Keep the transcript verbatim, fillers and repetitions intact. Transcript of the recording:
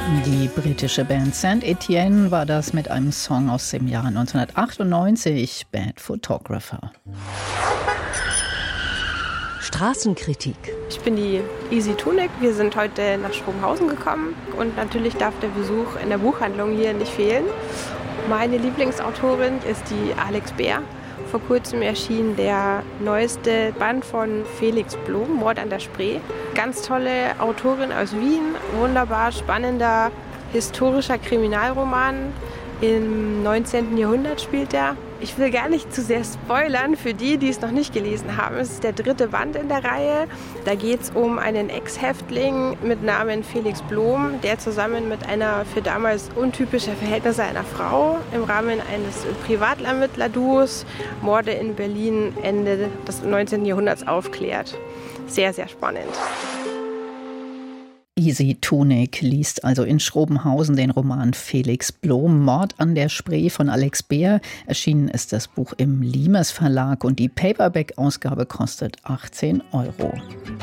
Die britische Band Saint Etienne war das mit einem Song aus dem Jahr neunzehnhundertachtundneunzig, Bad Photographer. Straßenkritik. Ich bin die Easy Tunek. Wir sind heute nach Schrobenhausen gekommen und natürlich darf der Besuch in der Buchhandlung hier nicht fehlen. Meine Lieblingsautorin ist die Alex Beer. Vor kurzem erschien der neueste Band von Felix Blom, Mord an der Spree. Ganz tolle Autorin aus Wien, wunderbar spannender historischer Kriminalroman. Im neunzehnten Jahrhundert spielt er. Ich will gar nicht zu sehr spoilern für die, die es noch nicht gelesen haben. Es ist der dritte Band in der Reihe. Da geht es um einen Ex-Häftling mit Namen Felix Blom, der zusammen mit einer für damals untypische Verhältnisse einer Frau im Rahmen eines Privatermittlerduos Morde in Berlin Ende des neunzehnten Jahrhunderts aufklärt. Sehr, sehr spannend. Easy Tunek liest also in Schrobenhausen den Roman Felix Blom, Mord an der Spree von Alex Beer. Erschienen ist das Buch im Limes Verlag und die Paperback-Ausgabe kostet achtzehn Euro.